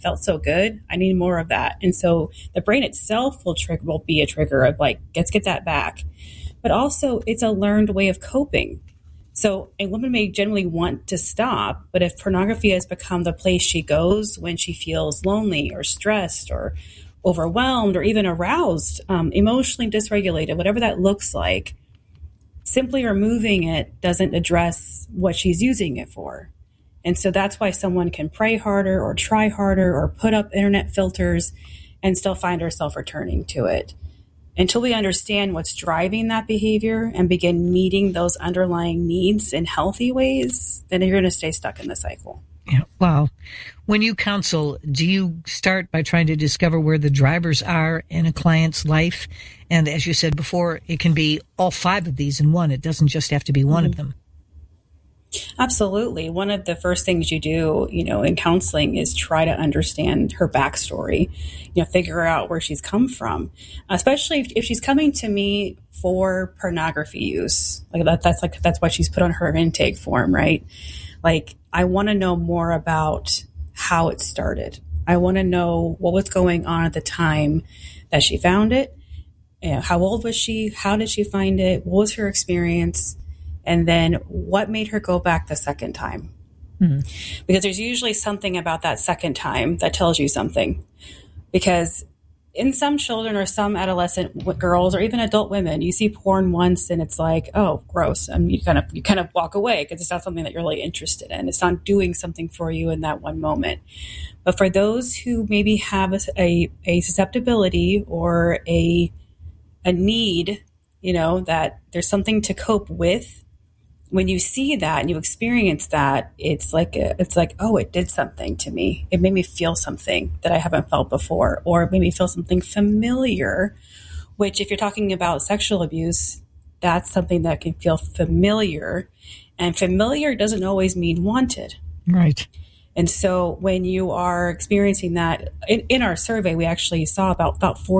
felt so good. I need more of that. And so the brain itself will be a trigger of like, let's get that back. But also it's a learned way of coping. So a woman may generally want to stop, but if pornography has become the place she goes when she feels lonely or stressed or overwhelmed or even aroused, emotionally dysregulated, whatever that looks like, simply removing it doesn't address what she's using it for. And so that's why someone can pray harder or try harder or put up internet filters and still find herself returning to it. Until we understand what's driving that behavior and begin meeting those underlying needs in healthy ways, then you're going to stay stuck in the cycle. Yeah. Wow. When you counsel, do you start by trying to discover where the drivers are in a client's life? And as you said before, it can be all 5 of these in one. It doesn't just have to be one of them. Absolutely. One of the first things you do, in counseling is try to understand her backstory, figure out where she's come from, especially if she's coming to me for pornography use. That's what she's put on her intake form, right? Like, I want to know more about how it started. I want to know what was going on at the time that she found it. How old was she? How did she find it? What was her experience? And then what made her go back the second time? Mm-hmm. Because there's usually something about that second time that tells you something. Because in some children or some adolescent girls or even adult women, you see porn once and it's like, oh, gross. And you kind of walk away because it's not something that you're really interested in. It's not doing something for you in that one moment. But for those who maybe have a susceptibility or a need, that there's something to cope with, when you see that and you experience that, it's like, oh, it did something to me. It made me feel something that I haven't felt before, or it made me feel something familiar, which if you're talking about sexual abuse, that's something that can feel familiar, and familiar doesn't always mean wanted. Right. And so when you are experiencing that, in our survey, we actually saw about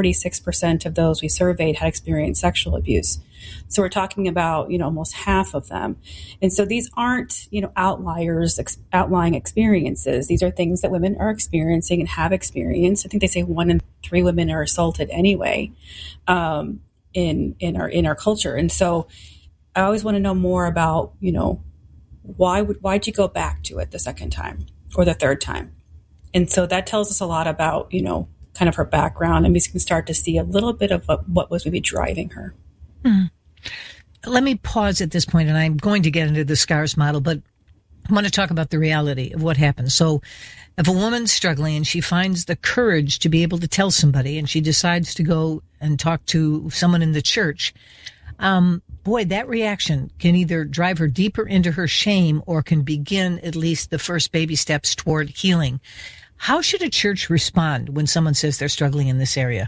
46% of those we surveyed had experienced sexual abuse. So we're talking about, almost half of them. And so these aren't, outliers, outlying experiences. These are things that women are experiencing and have experienced. I think they say 1 in 3 women are assaulted anyway, in our culture. And so I always want to know more about, why'd you go back to it the second time or the third time? And so that tells us a lot about, kind of her background, and we can start to see a little bit of what was maybe driving her. Hmm. Let me pause at this point, and I'm going to get into the SCARS model, but I want to talk about the reality of what happens. So if a woman's struggling and she finds the courage to be able to tell somebody, and she decides to go and talk to someone in the church, boy, that reaction can either drive her deeper into her shame or can begin at least the first baby steps toward healing. How should a church respond when someone says they're struggling in this area?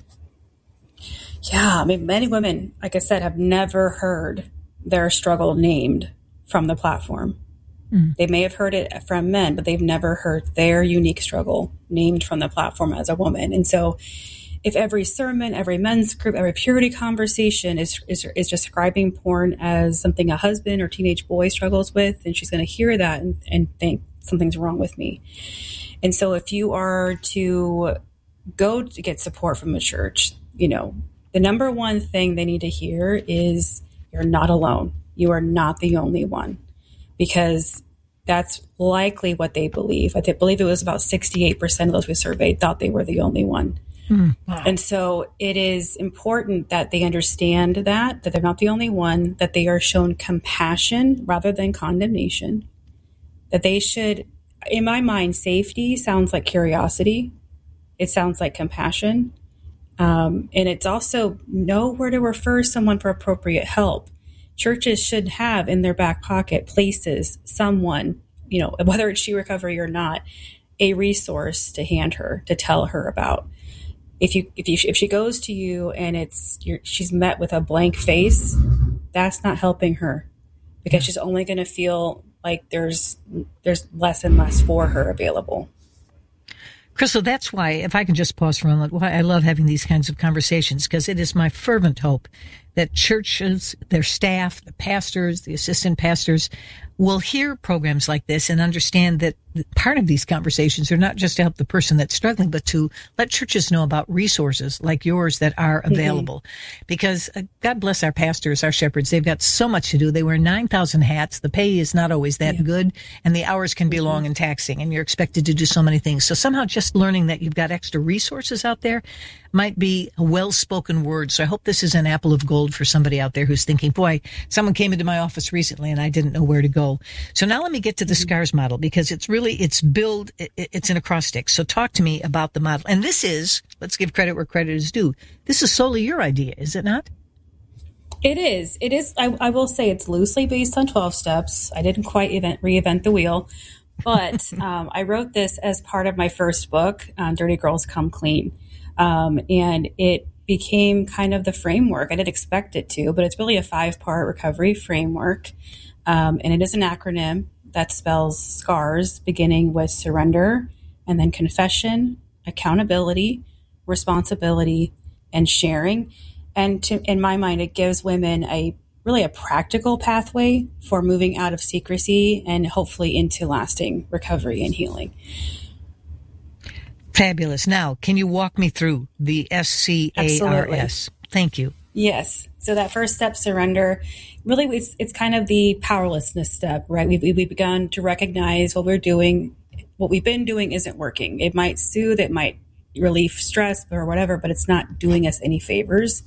Yeah, many women, like I said, have never heard their struggle named from the platform. Mm. They may have heard it from men, but they've never heard their unique struggle named from the platform as a woman. And so if every sermon, every men's group, every purity conversation is describing porn as something a husband or teenage boy struggles with, then she's going to hear that and think something's wrong with me. And so if you are to go to get support from a church, the number one thing they need to hear is you're not alone. You are not the only one, because that's likely what they believe. I believe it was about 68% of those we surveyed thought they were the only one. Wow. And so it is important that they understand that they're not the only one, that they are shown compassion rather than condemnation, that they should, in my mind, safety sounds like curiosity. It sounds like compassion. And it's also know where to refer someone for appropriate help. Churches should have in their back pocket places, someone, whether it's She Recovery or not, a resource to hand her, to tell her about. If she goes to you and she's met with a blank face, that's not helping her, because she's only going to feel like there's less and less for her available. Crystal, that's why, if I can just pause for a moment, why I love having these kinds of conversations, because it is my fervent hope that churches, their staff, the pastors, the assistant pastors will hear programs like this and understand that part of these conversations are not just to help the person that's struggling, but to let churches know about resources like yours that are available. Because God bless our pastors, our shepherds. They've got so much to do. They wear 9,000 hats. The pay is not always that good, and the hours can be long and taxing, and you're expected to do so many things. So somehow just learning that you've got extra resources out there might be a well-spoken word. So I hope this is an apple of gold for somebody out there who's thinking, boy, someone came into my office recently and I didn't know where to go. So now let me get to the SCARS model, because it's an acrostic. So talk to me about the model. And this is, let's give credit where credit is due, this is solely your idea, is it not? It is. I will say it's loosely based on 12 steps. I didn't quite reinvent the wheel, but I wrote this as part of my first book, Dirty Girls Come Clean. And it became kind of the framework. I didn't expect it to, but it's really a 5-part recovery framework. And it is an acronym that spells SCARS, beginning with surrender, and then confession, accountability, responsibility, and sharing. And in my mind, it gives women a practical pathway for moving out of secrecy and hopefully into lasting recovery and healing. Fabulous. Now, can you walk me through the SCARS? Absolutely. Thank you. Yes. So that first step, surrender, really it's kind of the powerlessness step, right? We've begun to recognize what we've been doing isn't working. It might soothe, it might relieve stress or whatever, but it's not doing us any favors.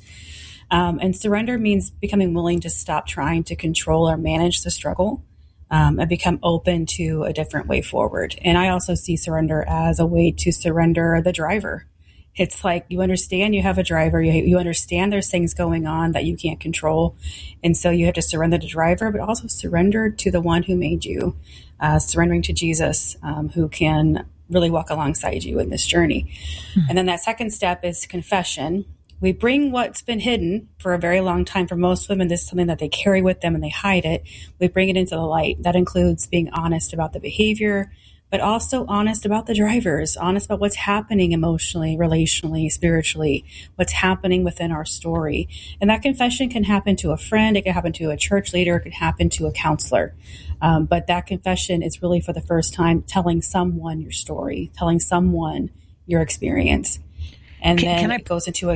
And surrender means becoming willing to stop trying to control or manage the struggle. And become open to a different way forward. And I also see surrender as a way to surrender the driver. It's like you understand you have a driver, you understand there's things going on that you can't control. And so you have to surrender the driver, but also surrender to the one who made you, surrendering to Jesus, who can really walk alongside you in this journey. And then that second step is confession. We bring what's been hidden for a very long time. For most women, this is something that they carry with them and they hide it. We bring it into the light. That includes being honest about the behavior, but also honest about the drivers, honest about what's happening emotionally, relationally, spiritually, what's happening within our story. And that confession can happen to a friend. It can happen to a church leader. It can happen to a counselor. But that confession is really for the first time telling someone your story, telling someone your experience. And then it goes into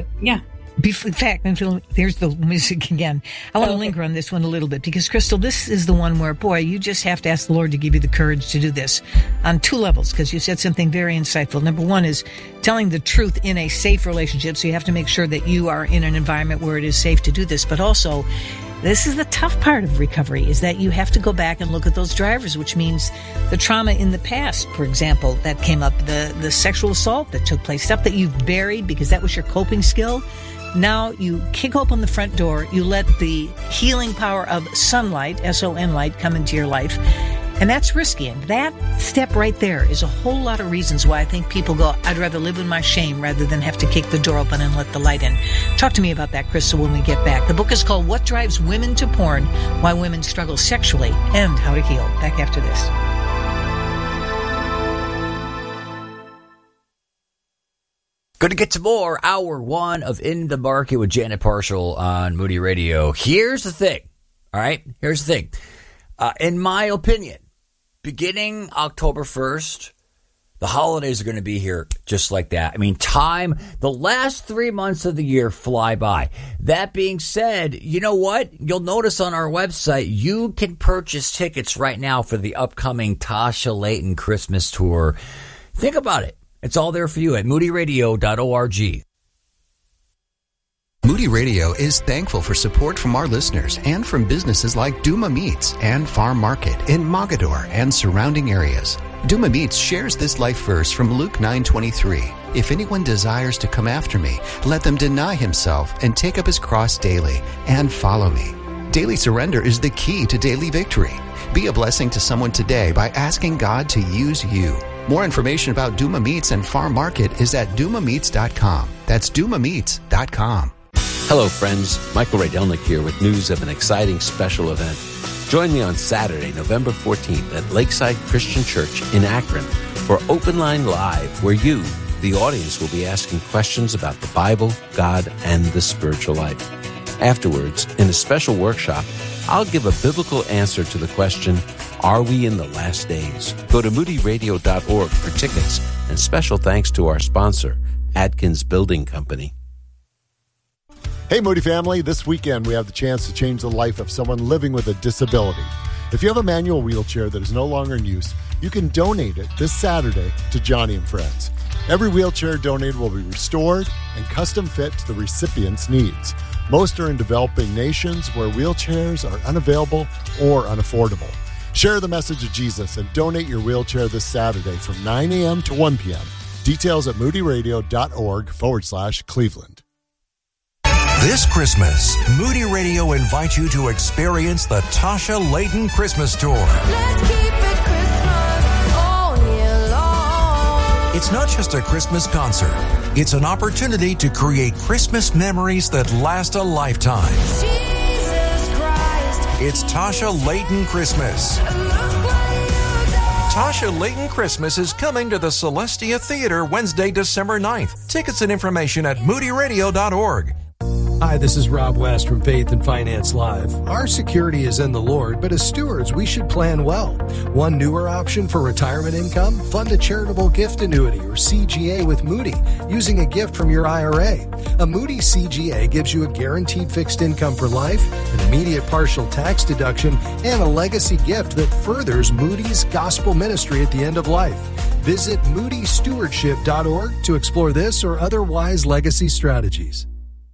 In fact, there's the music again. I want to linger on this one a little bit because, Crystal, this is the one where, boy, you just have to ask the Lord to give you the courage to do this on 2 levels, because you said something very insightful. Number 1 is telling the truth in a safe relationship, so you have to make sure that you are in an environment where it is safe to do this. But also, this is the tough part of recovery, is that you have to go back and look at those drivers, which means the trauma in the past, for example, that came up, the sexual assault that took place, stuff that you've buried because that was your coping skill. Now you kick open the front door, you let the healing power of sunlight, S-O-N light, come into your life. And that's risky. And that step right there is a whole lot of reasons why I think people go, I'd rather live in my shame rather than have to kick the door open and let the light in. Talk to me about that, Crystal, when we get back. The book is called What Drives Women to Porn, Why Women Struggle Sexually and How to Heal. Back after this. Going to get to more. Hour 1 of In the Market with Janet Parshall on Moody Radio. Here's the thing. All right? Here's the thing. In my opinion, beginning October 1st, the holidays are going to be here just like that. I mean, the last 3 months of the year fly by. That being said, you know what? You'll notice on our website, you can purchase tickets right now for the upcoming Tasha Layton Christmas tour. Think about it. It's all there for you at moodyradio.org. Moody Radio is thankful for support from our listeners and from businesses like Duma Meats and Farm Market in Mogadore and surrounding areas. Duma Meats shares this life verse from Luke 9:23. If anyone desires to come after me, let them deny himself and take up his cross daily and follow me. Daily surrender is the key to daily victory. Be a blessing to someone today by asking God to use you. More information about Duma Meats and Farm Market is at dumameats.com. That's dumameats.com. Hello, friends. Michael Ray Delnick here with news of an exciting special event. Join me on Saturday, November 14th at Lakeside Christian Church in Akron for Open Line Live, where you, the audience, will be asking questions about the Bible, God, and the spiritual life. Afterwards, in a special workshop, I'll give a biblical answer to the question, are we in the last days? Go to moodyradio.org for tickets, and special thanks to our sponsor, Adkins Building Company. Hey, Moody family, this weekend we have the chance to change the life of someone living with a disability. If you have a manual wheelchair that is no longer in use, you can donate it this Saturday to Johnny and Friends. Every wheelchair donated will be restored and custom fit to the recipient's needs. Most are in developing nations where wheelchairs are unavailable or unaffordable. Share the message of Jesus and donate your wheelchair this Saturday from 9 a.m. to 1 p.m. Details at moodyradio.org/Cleveland. This Christmas, Moody Radio invites you to experience the Tasha Layton Christmas Tour. Let's keep it Christmas all year long. It's not just a Christmas concert. It's an opportunity to create Christmas memories that last a lifetime. Jesus Christ. It's Tasha Layton Christmas. Look what you've done. Tasha Layton Christmas is coming to the Celestia Theater Wednesday, December 9th. Tickets and information at moodyradio.org. Hi, this is Rob West from Faith and Finance Live. Our security is in the Lord, but as stewards, we should plan well. One newer option for retirement income, fund a charitable gift annuity or CGA with Moody using a gift from your IRA. A Moody CGA gives you a guaranteed fixed income for life, an immediate partial tax deduction, and a legacy gift that furthers Moody's gospel ministry at the end of life. Visit moodystewardship.org to explore this or other wise legacy strategies.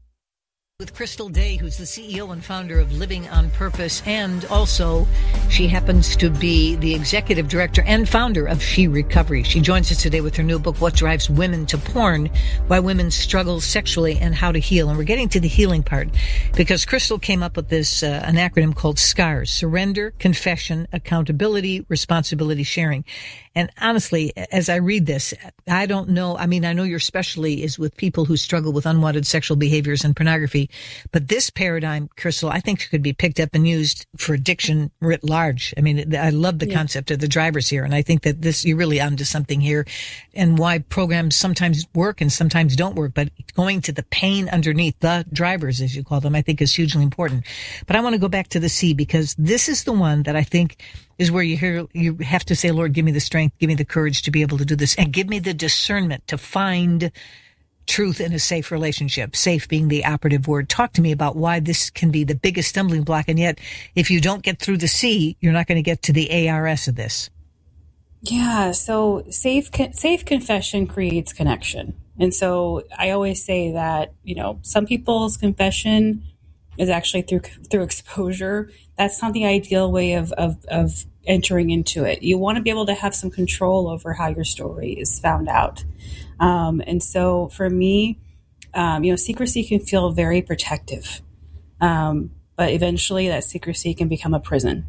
With Crystal Day, who's the CEO and founder of Living on Purpose, and also she happens to be the executive director and founder of She Recovery. She joins us today with her new book, What Drives Women to Porn, Why Women Struggle Sexually and How to Heal. And we're getting to the healing part because Crystal came up with this, an acronym called SCARS: Surrender, Confession, Accountability, Responsibility, Sharing. And honestly, as I read this, I don't know. I mean, I know your specialty is with people who struggle with unwanted sexual behaviors and pornography. But this paradigm, Crystal, I think could be picked up and used for addiction writ large. I mean, I love the concept of the drivers here. And I think that this, you're really onto something here and why programs sometimes work and sometimes don't work. But going to the pain underneath, the drivers, as you call them, I think is hugely important. But I want to go back to the C because this is the one that I think is where you have to say, Lord, give me the strength, give me the courage to be able to do this, and give me the discernment to find truth in a safe relationship, safe being the operative word. Talk to me about why this can be the biggest stumbling block, and yet if you don't get through the C, you're not going to get to the ARS of this. Yeah, so safe confession creates connection. And so I always say that, some people's confession is actually through exposure. That's not the ideal way of entering into it. You want to be able to have some control over how your story is found out. And so for me, secrecy can feel very protective. But eventually that secrecy can become a prison.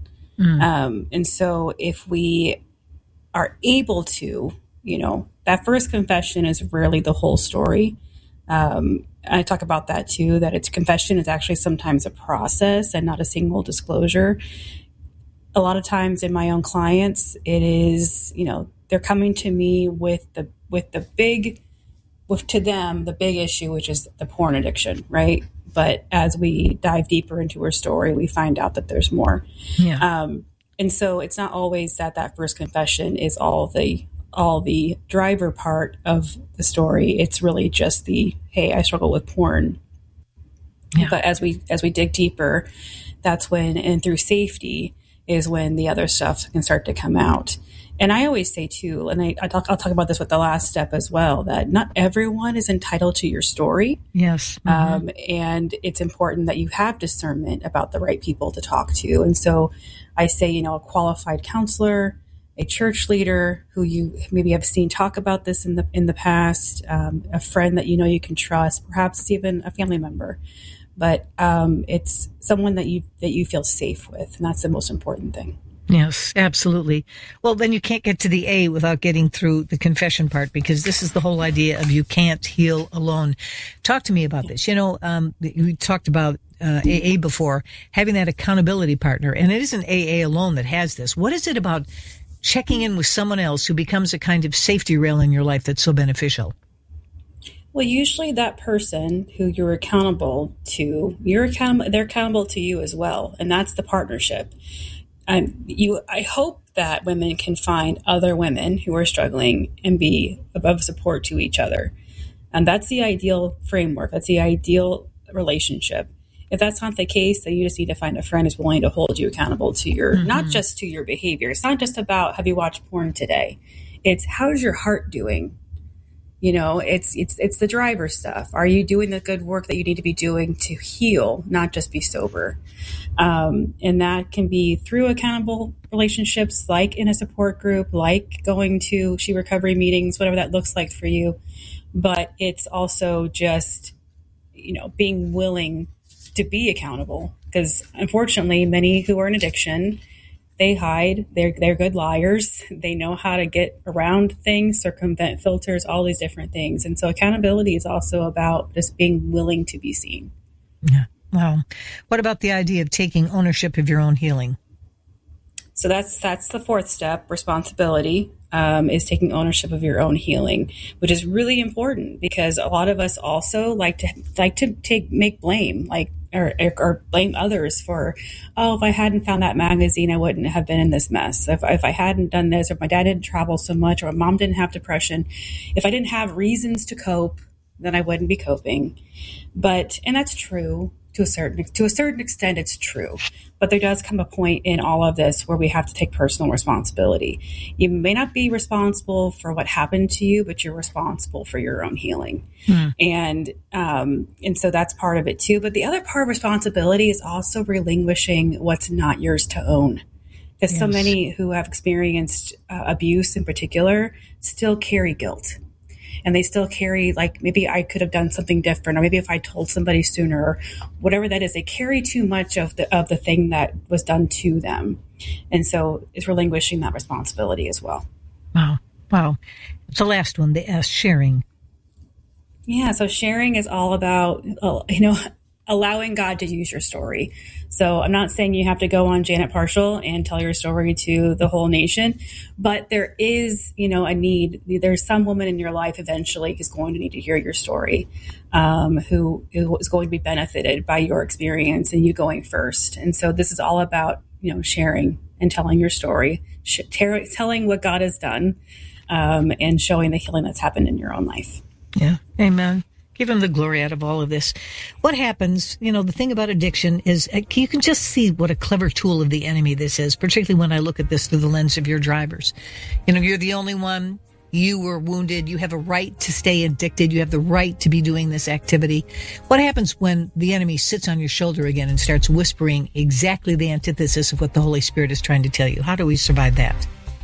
And so if we are able to, that first confession is rarely the whole story. I talk about that too, that confession is actually sometimes a process and not a single disclosure. A lot of times in my own clients, it is, they're coming to me with the big issue, which is the porn addiction, right? But as we dive deeper into her story, we find out that there's more. Yeah. And so it's not always that first confession is all the driver part of the story. It's really just hey, I struggle with porn. Yeah. But as we dig deeper, that's when, and through safety is when the other stuff can start to come out. And I always say too, and I'll talk about this with the last step as well, that not everyone is entitled to your story. Yes. Mm-hmm. And it's important that you have discernment about the right people to talk to. And so I say, a qualified counselor, a church leader who you maybe have seen talk about this in the past, a friend that you can trust, perhaps even a family member. But it's someone that you feel safe with, and that's the most important thing. Yes, absolutely. Well, then you can't get to the A without getting through the confession part, because this is the whole idea of you can't heal alone. Talk to me about this. We talked about AA before, having that accountability partner, and it isn't AA alone that has this. What is it about checking in with someone else who becomes a kind of safety rail in your life that's so beneficial? Well, usually that person who you're accountable to, they're accountable to you as well. And that's the partnership. I hope that women can find other women who are struggling and be of support to each other. And that's the ideal framework. That's the ideal relationship. If that's not the case, then you just need to find a friend who's willing to hold you accountable to your, not just to your behavior. It's not just about, have you watched porn today? It's, how's your heart doing? You know, it's the driver stuff. Are you doing the good work that you need to be doing to heal, not just be sober? And that can be through accountable relationships, like in a support group, like going to She Recovery meetings, whatever that looks like for you. But it's also just, you know, being willing to be accountable, because unfortunately, many who are in addiction, they hide. They're good liars. They know how to get around things, circumvent filters, all these different things. And so accountability is also about just being willing to be seen. Yeah. Wow. What about the idea of taking ownership of your own healing? So that's the fourth step. Responsibility is taking ownership of your own healing, which is really important, because a lot of us also like to make blame, or blame others for, oh, if I hadn't found that magazine, I wouldn't have been in this mess. If I hadn't done this, or if my dad didn't travel so much, or my mom didn't have depression, if I didn't have reasons to cope, then I wouldn't be coping. And that's true. To a certain extent, it's true. But there does come a point in all of this where we have to take personal responsibility. You may not be responsible for what happened to you, but you're responsible for your own healing. And so that's part of it too. But the other part of responsibility is also relinquishing what's not yours to own. Because so many who have experienced abuse in particular still carry guilt. And they still carry, like, maybe I could have done something different, or maybe if I told somebody sooner, or whatever that is. They carry too much of the thing that was done to them. And so it's relinquishing that responsibility as well. Wow. The last one, the S, sharing. Yeah, so sharing is all about, allowing God to use your story. So I'm not saying you have to go on Janet Partial and tell your story to the whole nation, but there is, a need. There's some woman in your life eventually who's going to need to hear your story, who is going to be benefited by your experience and you going first. And so this is all about, sharing and telling your story, telling what God has done, and showing the healing that's happened in your own life. Yeah. Amen. Give him the glory out of all of this. What happens, the thing about addiction is you can just see what a clever tool of the enemy this is, particularly when I look at this through the lens of your drivers. You're the only one. You were wounded. You have a right to stay addicted. You have the right to be doing this activity. What happens when the enemy sits on your shoulder again and starts whispering exactly the antithesis of what the Holy Spirit is trying to tell you? How do we survive that?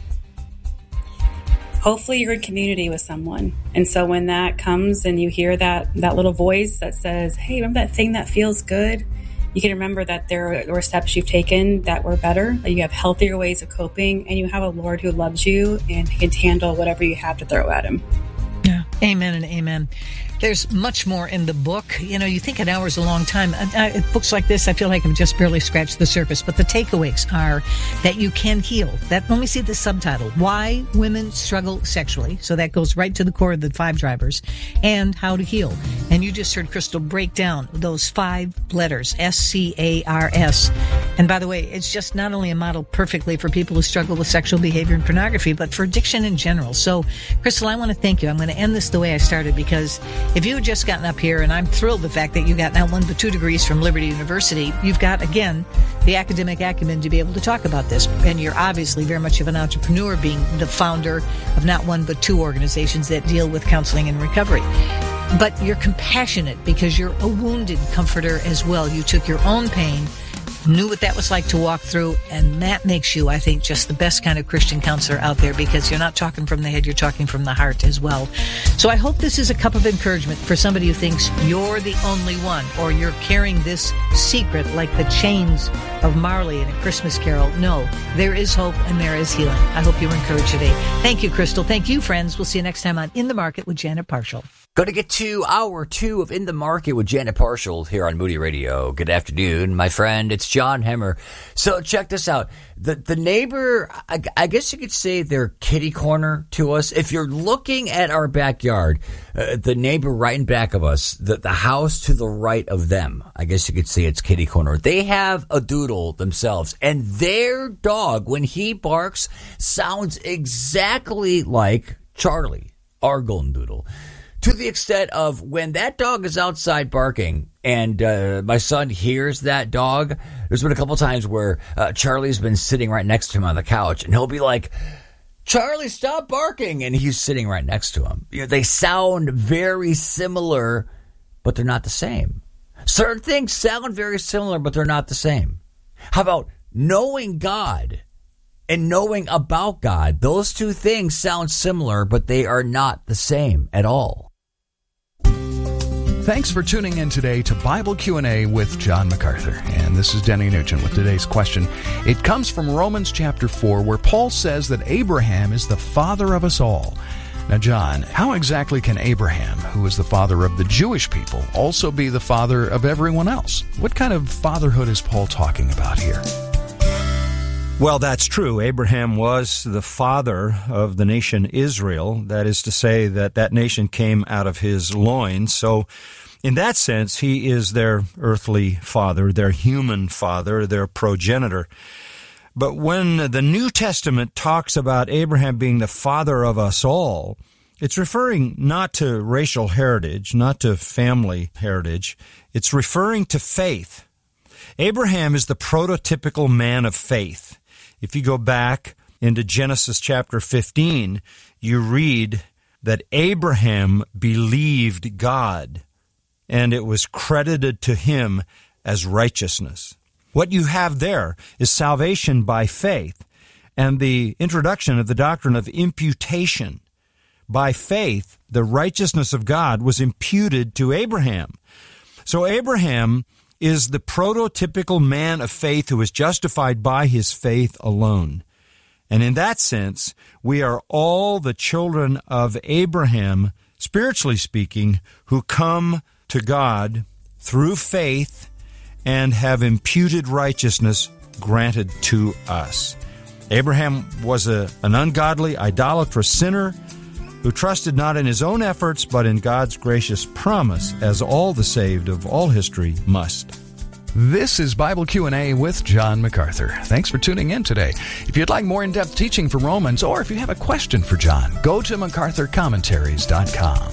Hopefully you're in community with someone. And so when that comes and you hear that little voice that says, hey, remember that thing that feels good? You can remember that there were steps you've taken that were better, that you have healthier ways of coping, and you have a Lord who loves you and can handle whatever you have to throw at him. Yeah. Amen and amen. There's much more in the book. You think an hour is a long time. Books like this, I feel like I've just barely scratched the surface. But the takeaways are that you can heal. Let me see the subtitle. Why Women Struggle Sexually. So that goes right to the core of the 5 drivers. And how to heal. And you just heard Crystal break down those 5 letters, SCARS. And by the way, it's just not only a model perfectly for people who struggle with sexual behavior and pornography, but for addiction in general. So, Crystal, I want to thank you. I'm going to end this the way I started, because if you had just gotten up here, and I'm thrilled the fact that you got not 1 but 2 degrees from Liberty University, you've got, again, the academic acumen to be able to talk about this. And you're obviously very much of an entrepreneur, being the founder of not 1 but 2 organizations that deal with counseling and recovery. But you're compassionate because you're a wounded comforter as well. You took your own pain, knew what that was like to walk through, and that makes you, I think, just the best kind of Christian counselor out there, because you're not talking from the head, you're talking from the heart as well. So I hope this is a cup of encouragement for somebody who thinks you're the only one, or you're carrying this secret like the chains of Marley in A Christmas Carol. No, there is hope and there is healing. I hope you were encouraged today. Thank you, Crystal. Thank you, friends. We'll see you next time on In the Market with Janet Partial. Going to get to hour 2 of In the Market with Janet Partial here on Moody Radio. Good afternoon, my friend. It's John Hemmer. So check this out. The neighbor, I guess you could say they're kitty corner to us. If you're looking at our backyard, the neighbor right in back of us, the house to the right of them, I guess you could say it's kitty corner. They have a doodle themselves, and their dog, when he barks, sounds exactly like Charlie, our golden doodle. To the extent of when that dog is outside barking and my son hears that dog, there's been a couple times where Charlie's been sitting right next to him on the couch, and he'll be like, Charlie, stop barking. And he's sitting right next to him. You know, they sound very similar, but they're not the same. Certain things sound very similar, but they're not the same. How about knowing God and knowing about God? Those two things sound similar, but they are not the same at all. Thanks for tuning in today to Bible Q&A with John MacArthur. And this is Denny Nugent with today's question. It comes from Romans chapter 4, where Paul says that Abraham is the father of us all. Now, John, how exactly can Abraham, who is the father of the Jewish people, also be the father of everyone else? What kind of fatherhood is Paul talking about here? Well, that's true. Abraham was the father of the nation Israel. That is to say that that nation came out of his loins. So in that sense, he is their earthly father, their human father, their progenitor. But when the New Testament talks about Abraham being the father of us all, it's referring not to racial heritage, not to family heritage. It's referring to faith. Abraham is the prototypical man of faith. If you go back into Genesis chapter 15, you read that Abraham believed God, and it was credited to him as righteousness. What you have there is salvation by faith and the introduction of the doctrine of imputation. By faith, the righteousness of God was imputed to Abraham. So Abraham is the prototypical man of faith who is justified by his faith alone. And in that sense, we are all the children of Abraham, spiritually speaking, who come to God through faith and have imputed righteousness granted to us. Abraham was an ungodly, idolatrous sinner who trusted not in his own efforts, but in God's gracious promise, as all the saved of all history must. This is Bible Q&A with John MacArthur. Thanks for tuning in today. If you'd like more in-depth teaching from Romans, or if you have a question for John, go to MacArthurCommentaries.com.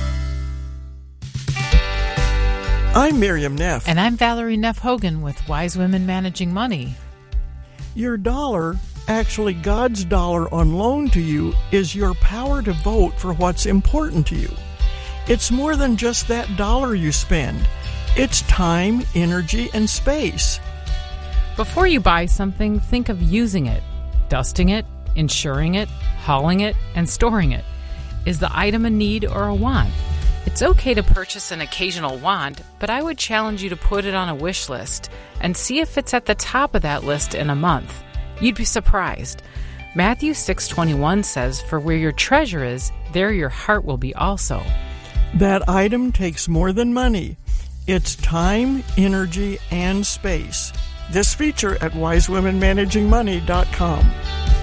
I'm Miriam Neff. And I'm Valerie Neff Hogan with Wise Women Managing Money. Your dollar, actually God's dollar on loan to you, is your power to vote for what's important to you. It's more than just that dollar you spend. It's time, energy, and space. Before you buy something, think of using it, dusting it, insuring it, hauling it, and storing it. Is the item a need or a want? It's okay to purchase an occasional want, but I would challenge you to put it on a wish list and see if it's at the top of that list in a month. You'd be surprised. Matthew 6:21 says, "For where your treasure is, there your heart will be also." That item takes more than money. It's time, energy, and space. This feature at wisewomenmanagingmoney.com.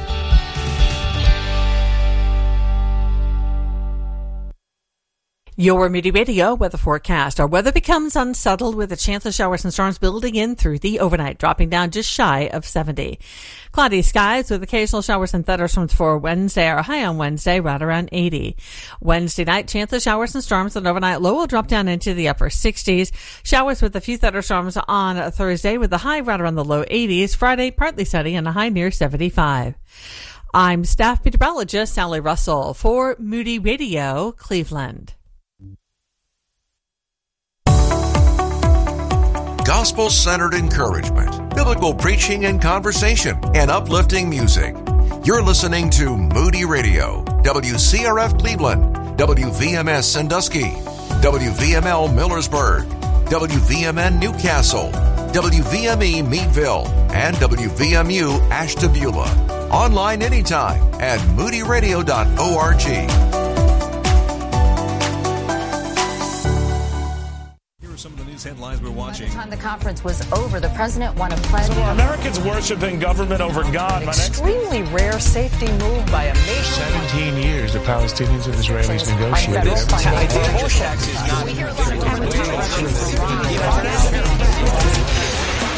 Your Moody Radio weather forecast. Our weather becomes unsettled with a chance of showers and storms building in through the overnight, dropping down just shy of 70. Cloudy skies with occasional showers and thunderstorms for Wednesday. Our high on Wednesday right around 80. Wednesday night, chance of showers and storms. An overnight low will drop down into the upper 60s. Showers with a few thunderstorms on Thursday with the high right around the low 80s. Friday, partly sunny and a high near 75. I'm staff meteorologist Sally Russell for Moody Radio, Cleveland. Gospel-centered encouragement, biblical preaching and conversation, and uplifting music. You're listening to Moody Radio, WCRF Cleveland, WVMS Sandusky, WVML Millersburg, WVMN Newcastle, WVME Meadville, and WVMU Ashtabula. Online anytime at moodyradio.org. Here are some of the News headlines we're watching. By the time the conference was over, the president won a pledge. So are Americans worshiping government over God? Extremely rare safety move by a nation. 17 years the Palestinians and Israelis negotiated.